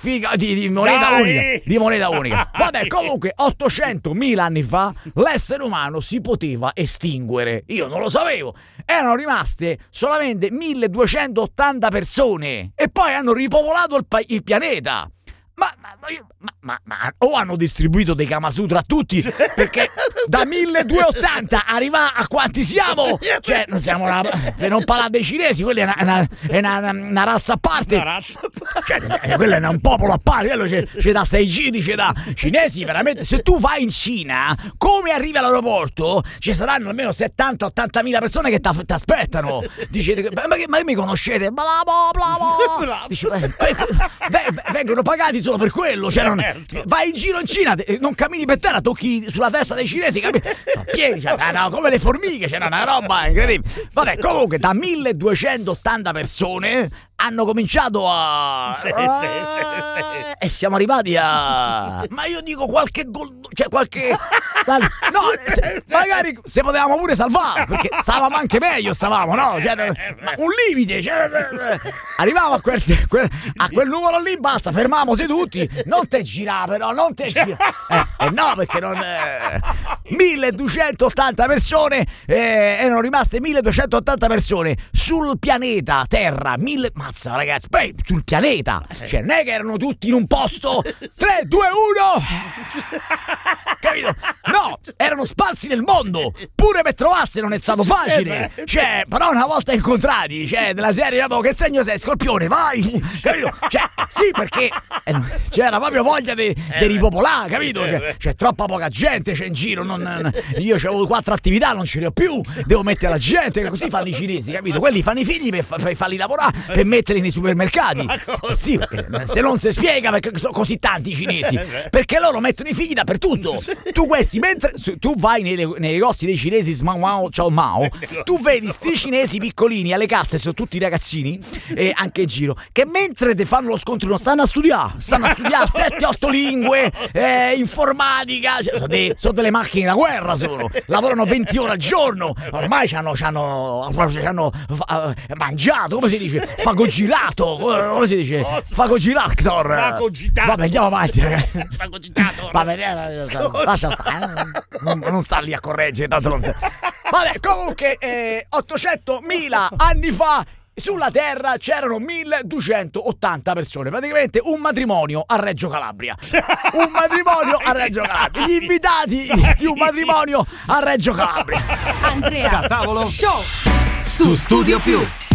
di moneta unica. Di moneta unica. Vabbè, comunque 800.000 anni fa l'essere umano si poteva estinguere. Io non lo sapevo. Erano rimaste solamente 1280 persone e poi hanno ripopolato il pianeta. Ma o hanno distribuito dei Kama Sutra a tutti, perché da 1280 arriva a quanti siamo? Cioè, non siamo per non parlare dei cinesi, quella è una razza a parte. Cioè, quello è un popolo a parte, quello c'è da 6 giri, c'è da cinesi, veramente. Se tu vai in Cina, come arrivi all'aeroporto, ci saranno almeno 70-80 mila persone che ti aspettano. Dicete, ma mi conoscete? Dice, vengono pagati solo per quello, cioè vai in giro in Cina, non cammini per terra, tocchi sulla testa dei cinesi, pieni, come le formiche, c'era una roba incredibile. Vabbè, comunque da 1280 persone hanno cominciato a e siamo arrivati a, ma io dico qualche magari se potevamo pure salvare, perché stavamo anche meglio, no? Cioè, un limite, arrivavo a quel numero lì, basta, fermiamoci tutti, non te girare però, no, perché non 1280 persone, erano rimaste 1280 persone sul pianeta Terra, mazza ragazzi, beh, sul pianeta, cioè non è che erano tutti in un posto, 3, 2, 1 capito? No, erano sparsi nel mondo, pure per trovarsi non è stato facile, cioè, però una volta incontrati, cioè, della serie, che segno sei, Scorpione, vai, capito? Cioè, sì, perché c'era proprio voglia di ripopolare, capito? C'è troppa poca gente, c'è in giro, io c'avevo 4 attività, non ce ne ho più, devo mettere la gente, così fanno i cinesi, capito? Quelli fanno i figli per farli lavorare, per metterli nei supermercati. Sì, se non si spiega perché sono così tanti i cinesi, perché loro mettono i figli dappertutto. Tu questi, mentre tu vai nei negozi dei cinesi, ciao Mao, tu vedi sti cinesi piccolini alle casse, sono tutti ragazzini, anche in giro, che mentre ti fanno lo scontrino stanno a studiare 7-8 lingue, informatica, sono delle macchine da guerra, lavorano 20 ore al giorno, ormai ci hanno mangiato, come si dice, fagogirato, come si dice, fagogiractor. Vabbè, andiamo avanti, ragazzi. Vabbè, lascia stare, non sta lì a correggere, tanto non so. Vabbè, comunque 800.000 anni fa sulla Terra c'erano 1280 persone, praticamente un matrimonio a Reggio Calabria. Un matrimonio a Reggio Calabria. Gli invitati di un matrimonio a Reggio Calabria. Andrea Tavolo Show su Studio Più.